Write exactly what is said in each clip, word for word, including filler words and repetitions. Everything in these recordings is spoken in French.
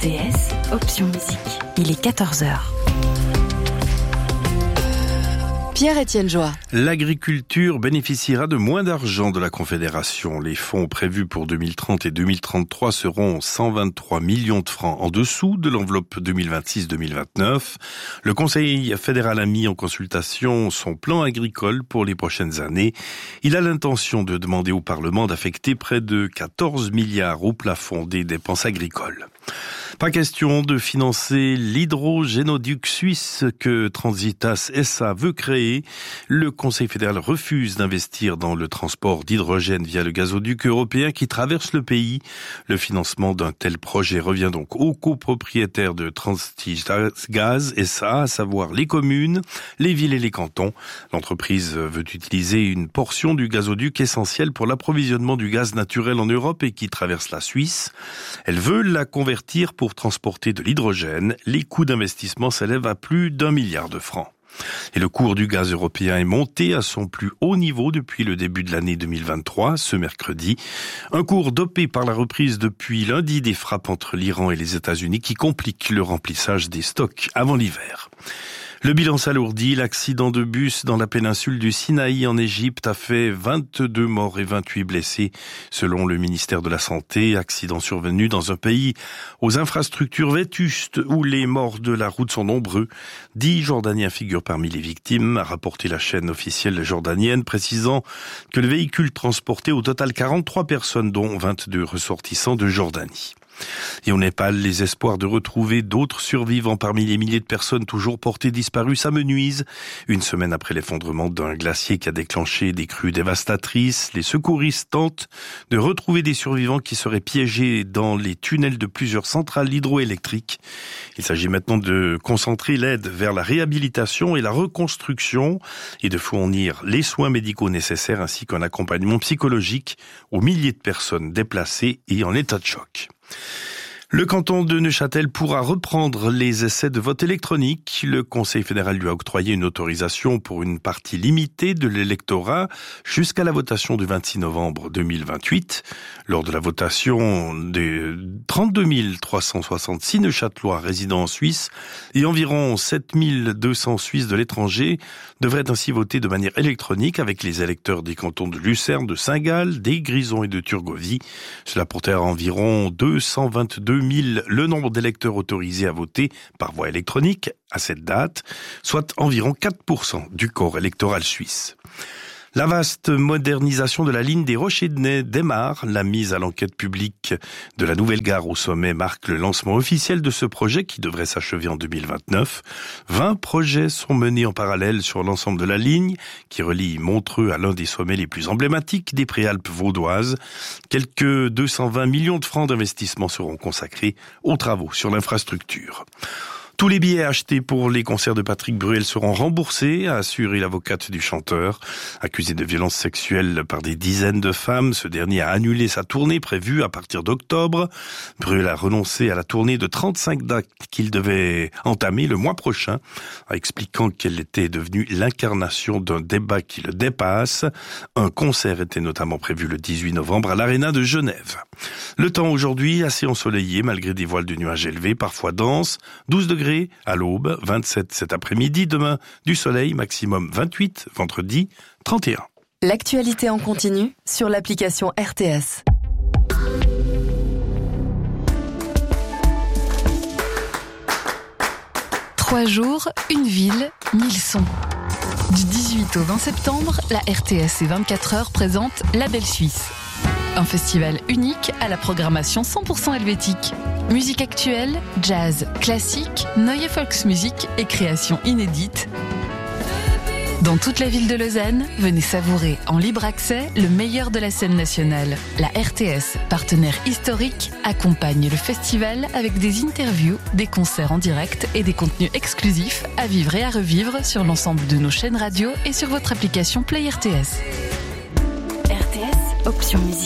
T S, option musique. Il est quatorze heures. Pierre-Étienne Joie. L'agriculture bénéficiera de moins d'argent de la Confédération. Les fonds prévus pour deux mille trente et deux mille trente-trois seront cent vingt-trois millions de francs en dessous de l'enveloppe deux mille vingt-six deux mille vingt-neuf. Le Conseil fédéral a mis en consultation son plan agricole pour les prochaines années. Il a l'intention de demander au Parlement d'affecter près de quatorze milliards au plafond des dépenses agricoles. Pas question de financer l'hydrogénoduc suisse que Transitas S A veut créer. Le Conseil fédéral refuse d'investir dans le transport d'hydrogène via le gazoduc européen qui traverse le pays. Le financement d'un tel projet revient donc aux copropriétaires de Transgaz S A, à savoir les communes, les villes et les cantons. L'entreprise veut utiliser une portion du gazoduc essentiel pour l'approvisionnement du gaz naturel en Europe et qui traverse la Suisse. Elle veut la convertir pour Pour transporter de l'hydrogène. Les coûts d'investissement s'élèvent à plus d'un milliard de francs. Et le cours du gaz européen est monté à son plus haut niveau depuis le début de l'année deux mille vingt-trois, ce mercredi. Un cours dopé par la reprise depuis lundi des frappes entre l'Iran et les États-Unis qui complique le remplissage des stocks avant l'hiver. Le bilan s'alourdit. L'accident de bus dans la péninsule du Sinaï en Égypte a fait vingt-deux morts et vingt-huit blessés, selon le ministère de la Santé. Accident survenu dans un pays aux infrastructures vétustes où les morts de la route sont nombreux. Dix Jordaniens figurent parmi les victimes, a rapporté la chaîne officielle jordanienne, précisant que le véhicule transportait au total quarante-trois personnes, dont vingt-deux ressortissants de Jordanie. Et au Népal, les espoirs de retrouver d'autres survivants parmi les milliers de personnes toujours portées disparues s'amenuisent. Une semaine après l'effondrement d'un glacier qui a déclenché des crues dévastatrices, les secouristes tentent de retrouver des survivants qui seraient piégés dans les tunnels de plusieurs centrales hydroélectriques. Il s'agit maintenant de concentrer l'aide vers la réhabilitation et la reconstruction et de fournir les soins médicaux nécessaires ainsi qu'un accompagnement psychologique aux milliers de personnes déplacées et en état de choc. Le canton de Neuchâtel pourra reprendre les essais de vote électronique. Le Conseil fédéral lui a octroyé une autorisation pour une partie limitée de l'électorat jusqu'à la votation du vingt-six novembre deux mille vingt-huit. Lors de la votation des trente-deux mille trois cent soixante-six Neuchâtelois résidant en Suisse et environ sept mille deux cents Suisses de l'étranger devraient ainsi voter de manière électronique avec les électeurs des cantons de Lucerne, de Saint-Gall, des Grisons et de Turgovie. Cela portait à environ deux cent vingt-deux mille le nombre d'électeurs autorisés à voter par voie électronique à cette date, soit environ quatre pour cent du corps électoral suisse. La vaste modernisation de la ligne des Rochers-de-Naye démarre. La mise à l'enquête publique de la nouvelle gare au sommet marque le lancement officiel de ce projet qui devrait s'achever en deux mille vingt-neuf. vingt projets sont menés en parallèle sur l'ensemble de la ligne qui relie Montreux à l'un des sommets les plus emblématiques des Préalpes vaudoises. Quelques deux cent vingt millions de francs d'investissement seront consacrés aux travaux sur l'infrastructure. Tous les billets achetés pour les concerts de Patrick Bruel seront remboursés, a assuré l'avocate du chanteur. Accusé de violences sexuelles par des dizaines de femmes, ce dernier a annulé sa tournée prévue à partir d'octobre. Bruel a renoncé à la tournée de trente-cinq dates qu'il devait entamer le mois prochain, expliquant qu'elle était devenue l'incarnation d'un débat qui le dépasse. Un concert était notamment prévu le dix-huit novembre à l'Arena de Genève. Le temps aujourd'hui assez ensoleillé malgré des voiles de nuages élevés, parfois denses, douze degrés à l'aube, vingt-sept cet après-midi, demain du soleil, maximum vingt-huit, vendredi trente et un. L'actualité en continu sur l'application R T S. Trois jours, une ville, mille sons. Du dix-huit au vingt septembre, la R T S et vingt-quatre heures présente La Belle Suisse. Un festival unique à la programmation cent pour cent helvétique. Musique actuelle, jazz, classique, Neue Volksmusik et créations inédites. Dans toute la ville de Lausanne, venez savourer en libre accès le meilleur de la scène nationale. La R T S, partenaire historique, accompagne le festival avec des interviews, des concerts en direct et des contenus exclusifs à vivre et à revivre sur l'ensemble de nos chaînes radio et sur votre application Play R T S. R T S, option musique.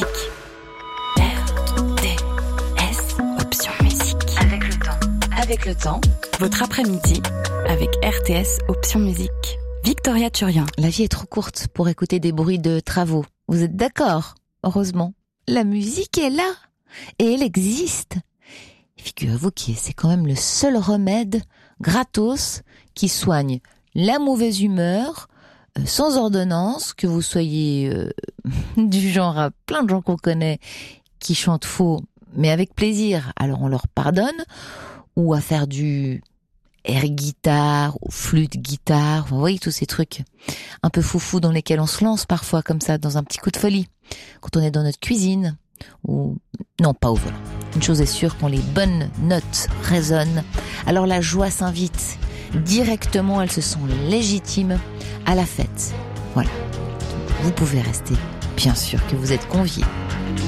R T S, option musique. Avec le temps. Avec le temps, votre après-midi avec R T S, option musique. Victoria Turian. La vie est trop courte pour écouter des bruits de travaux. Vous êtes d'accord? Heureusement. La musique est là. Et elle existe. Figurez-vous que c'est quand même le seul remède gratos qui soigne la mauvaise humeur, euh, sans ordonnance, que vous soyez euh, du genre à plein de gens qu'on connaît qui chantent faux, mais avec plaisir, alors on leur pardonne, ou à faire du air guitare, ou flûte guitare, vous voyez tous ces trucs un peu foufou dans lesquels on se lance parfois comme ça, dans un petit coup de folie, quand on est dans notre cuisine, ou non, pas au volant. Une chose est sûre, quand les bonnes notes résonnent, alors la joie s'invite directement, elles se sentent légitimes à la fête. Voilà. Vous pouvez rester, bien sûr que vous êtes conviés.